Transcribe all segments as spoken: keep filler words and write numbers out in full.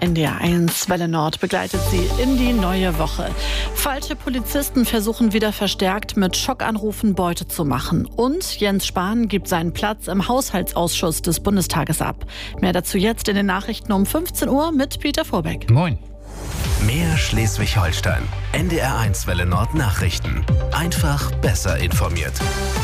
N D R eins Welle Nord begleitet Sie in die neue Woche. Falsche Polizisten versuchen wieder verstärkt mit Schockanrufen Beute zu machen. Und Jens Spahn gibt seinen Platz im Haushaltsausschuss des Bundestages ab. Mehr dazu jetzt in den Nachrichten um fünfzehn Uhr mit Peter Vorbeck. Moin. Mehr Schleswig-Holstein. N D R eins Welle Nord Nachrichten. Einfach besser informiert.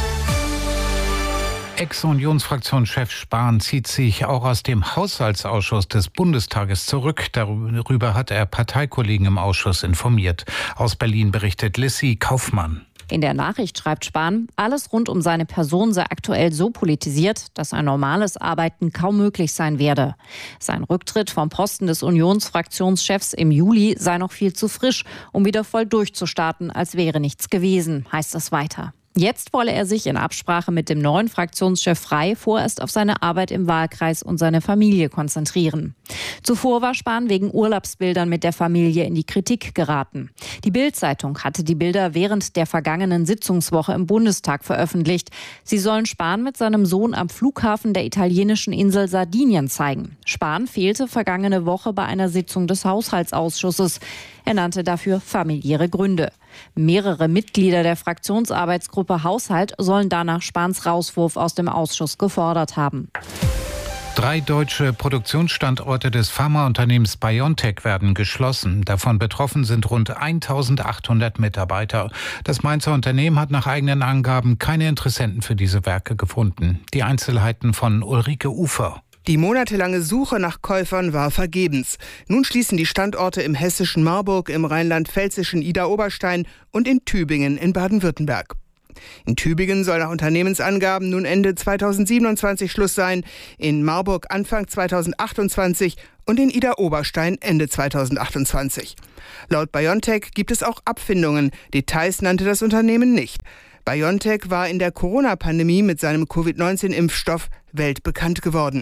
Ex-Unionsfraktionschef Spahn zieht sich auch aus dem Haushaltsausschuss des Bundestages zurück. Darüber hat er Parteikollegen im Ausschuss informiert. Aus Berlin berichtet Lissy Kaufmann. In der Nachricht schreibt Spahn, alles rund um seine Person sei aktuell so politisiert, dass ein normales Arbeiten kaum möglich sein werde. Sein Rücktritt vom Posten des Unionsfraktionschefs im Juli sei noch viel zu frisch, um wieder voll durchzustarten, als wäre nichts gewesen, heißt es weiter. Jetzt wolle er sich in Absprache mit dem neuen Fraktionschef Frey vorerst auf seine Arbeit im Wahlkreis und seine Familie konzentrieren. Zuvor war Spahn wegen Urlaubsbildern mit der Familie in die Kritik geraten. Die Bild-Zeitung hatte die Bilder während der vergangenen Sitzungswoche im Bundestag veröffentlicht. Sie sollen Spahn mit seinem Sohn am Flughafen der italienischen Insel Sardinien zeigen. Spahn fehlte vergangene Woche bei einer Sitzung des Haushaltsausschusses. Er nannte dafür familiäre Gründe. Mehrere Mitglieder der Fraktionsarbeitsgruppe Haushalt sollen danach Spahns Rauswurf aus dem Ausschuss gefordert haben. Drei deutsche Produktionsstandorte des Pharmaunternehmens BioNTech werden geschlossen. Davon betroffen sind rund eintausendachthundert Mitarbeiter. Das Mainzer Unternehmen hat nach eigenen Angaben keine Interessenten für diese Werke gefunden. Die Einzelheiten von Ulrike Ufer. Die monatelange Suche nach Käufern war vergebens. Nun schließen die Standorte im hessischen Marburg, im rheinland-pfälzischen Idar-Oberstein und in Tübingen in Baden-Württemberg. In Tübingen soll nach Unternehmensangaben nun Ende zweitausendsiebenundzwanzig Schluss sein, in Marburg Anfang zweitausendachtundzwanzig und in Idar-Oberstein Ende zweitausendachtundzwanzig. Laut BioNTech gibt es auch Abfindungen. Details nannte das Unternehmen nicht. BioNTech war in der Corona-Pandemie mit seinem Covid neunzehn Impfstoff weltbekannt geworden.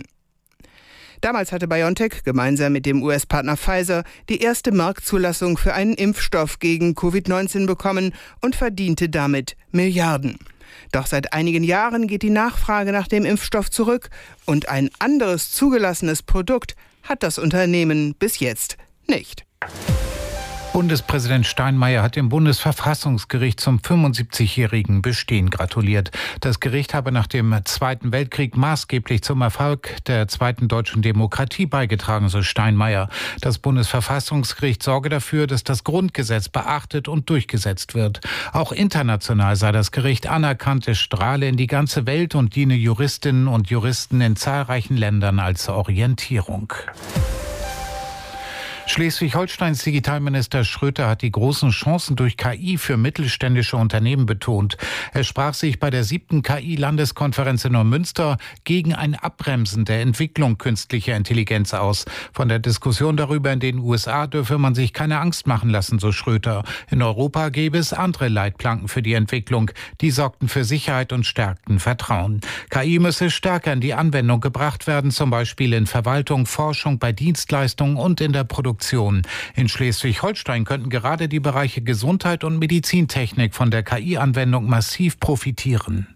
Damals hatte BioNTech gemeinsam mit dem U S-Partner Pfizer die erste Marktzulassung für einen Impfstoff gegen Covid neunzehn bekommen und verdiente damit Milliarden. Doch seit einigen Jahren geht die Nachfrage nach dem Impfstoff zurück und ein anderes zugelassenes Produkt hat das Unternehmen bis jetzt nicht. Bundespräsident Steinmeier hat dem Bundesverfassungsgericht zum fünfundsiebzigjährigen Bestehen gratuliert. Das Gericht habe nach dem Zweiten Weltkrieg maßgeblich zum Erfolg der zweiten deutschen Demokratie beigetragen, so Steinmeier. Das Bundesverfassungsgericht sorge dafür, dass das Grundgesetz beachtet und durchgesetzt wird. Auch international sei das Gericht anerkannt, es strahle in die ganze Welt und diene Juristinnen und Juristen in zahlreichen Ländern als Orientierung. Schleswig-Holsteins Digitalminister Schröter hat die großen Chancen durch K I für mittelständische Unternehmen betont. Er sprach sich bei der siebten K I-Landeskonferenz in Neumünster gegen ein Abbremsen der Entwicklung künstlicher Intelligenz aus. Von der Diskussion darüber in den U S A dürfe man sich keine Angst machen lassen, so Schröter. In Europa gäbe es andere Leitplanken für die Entwicklung. Die sorgten für Sicherheit und stärkten Vertrauen. K I müsse stärker in die Anwendung gebracht werden, zum Beispiel in Verwaltung, Forschung, bei Dienstleistungen und in der Produktion. In Schleswig-Holstein könnten gerade die Bereiche Gesundheit und Medizintechnik von der K I-Anwendung massiv profitieren.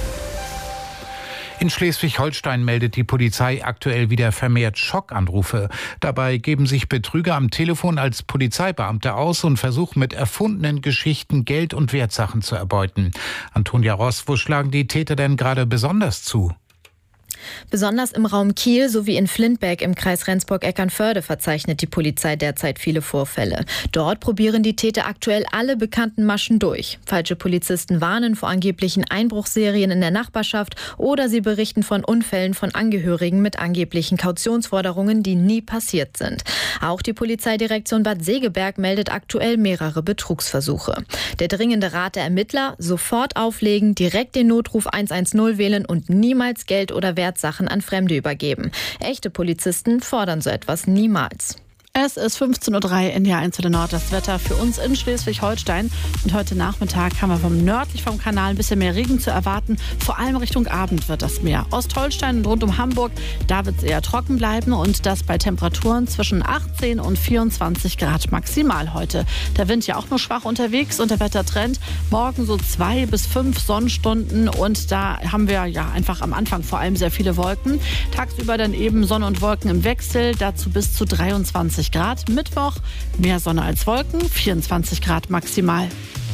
In Schleswig-Holstein meldet die Polizei aktuell wieder vermehrt Schockanrufe. Dabei geben sich Betrüger am Telefon als Polizeibeamte aus und versuchen mit erfundenen Geschichten Geld und Wertsachen zu erbeuten. Antonia Ross, wo schlagen die Täter denn gerade besonders zu? Besonders im Raum Kiel sowie in Flintberg im Kreis Rendsburg-Eckernförde verzeichnet die Polizei derzeit viele Vorfälle. Dort probieren die Täter aktuell alle bekannten Maschen durch. Falsche Polizisten warnen vor angeblichen Einbruchsserien in der Nachbarschaft oder sie berichten von Unfällen von Angehörigen mit angeblichen Kautionsforderungen, die nie passiert sind. Auch die Polizeidirektion Bad Segeberg meldet aktuell mehrere Betrugsversuche. Der dringende Rat der Ermittler: sofort auflegen, direkt den Notruf hundertzehn wählen und niemals Geld oder Wertsachen an Fremde übergeben. Echte Polizisten fordern so etwas niemals. Es ist fünfzehn Uhr drei, N D R eins Welle Nord, das Wetter für uns in Schleswig-Holstein. Und heute Nachmittag haben wir vom nördlich vom Kanal ein bisschen mehr Regen zu erwarten. Vor allem Richtung Abend wird das mehr. Ostholstein und rund um Hamburg, da wird es eher trocken bleiben und das bei Temperaturen zwischen achtzehn und vierundzwanzig Grad maximal heute. Der Wind ja auch nur schwach unterwegs und der Wettertrend morgen so zwei bis fünf Sonnenstunden und da haben wir ja einfach am Anfang vor allem sehr viele Wolken. Tagsüber dann eben Sonne und Wolken im Wechsel, dazu bis zu dreiundzwanzig Grad. Mittwoch mehr Sonne als Wolken, vierundzwanzig Grad maximal.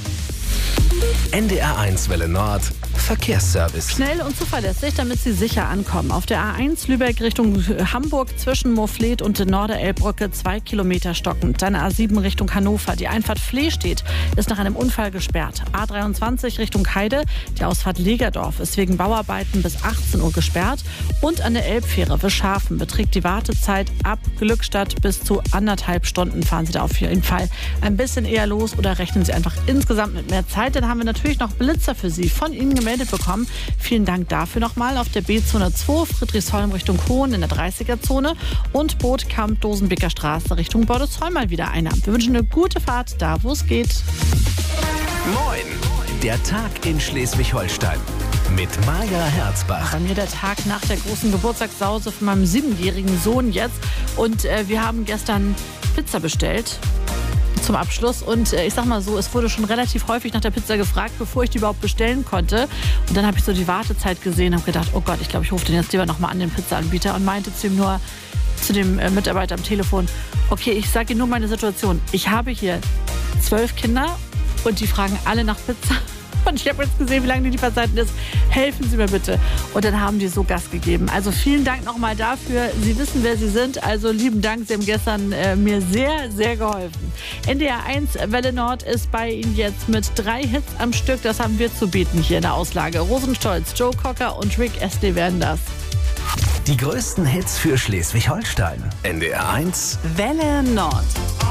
N D R eins Welle Nord Verkehrsservice. Schnell und zuverlässig, damit Sie sicher ankommen. Auf der A eins Lübeck Richtung Hamburg zwischen Moorfleet und der Norderelbbrücke zwei Kilometer stockend. Dann A sieben Richtung Hannover. Die Einfahrt Flehstedt ist nach einem Unfall gesperrt. A dreiundzwanzig Richtung Heide. Die Ausfahrt Legerdorf ist wegen Bauarbeiten bis achtzehn Uhr gesperrt. Und an der Elbfähre Wischhafen beträgt die Wartezeit ab Glückstadt bis zu anderthalb Stunden. Fahren Sie da auf jeden Fall ein bisschen eher los oder rechnen Sie einfach insgesamt mit mehr Zeit. Dann haben wir natürlich noch Blitzer für Sie von Ihnen gemeldet bekommen. Vielen Dank dafür nochmal. Auf der B zweihundertzwei Friedrichsholm Richtung Hohn in der dreißiger-Zone und Bootkamp Dosenbeker Straße Richtung Bordesholm mal wieder einer. Wir wünschen eine gute Fahrt da, wo es geht. Moin! Der Tag in Schleswig-Holstein mit Maja Herzbach. Bei mir der Tag nach der großen Geburtstagssause von meinem siebenjährigen Sohn jetzt. Und äh, wir haben gestern Pizza bestellt zum Abschluss und äh, ich sag mal so, es wurde schon relativ häufig nach der Pizza gefragt, bevor ich die überhaupt bestellen konnte. Und dann habe ich so die Wartezeit gesehen und habe gedacht, oh Gott, ich glaube, ich rufe den jetzt lieber nochmal an, den Pizzaanbieter, und meinte zu ihm nur, zu dem äh, Mitarbeiter am Telefon, okay, ich sage Ihnen nur meine Situation. Ich habe hier zwölf Kinder und die fragen alle nach Pizza. Und ich habe jetzt gesehen, wie lange die Lieferzeiten ist. Helfen Sie mir bitte. Und dann haben die so Gas gegeben. Also vielen Dank nochmal dafür. Sie wissen, wer Sie sind. Also lieben Dank. Sie haben gestern äh, mir sehr, sehr geholfen. N D R eins Welle Nord ist bei Ihnen jetzt mit drei Hits am Stück. Das haben wir zu bieten hier in der Auslage. Rosenstolz, Joe Cocker und Rick Astley werden das. Die größten Hits für Schleswig-Holstein. N D R eins Welle Nord.